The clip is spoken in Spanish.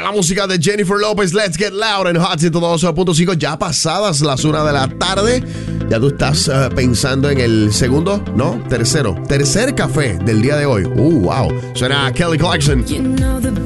La música de Jennifer López, Let's Get Loud en Hot 102.5, ya pasadas las 1 de la tarde. Ya tú estás pensando en el tercer café del día de hoy. Wow. Suena Kelly Clarkson.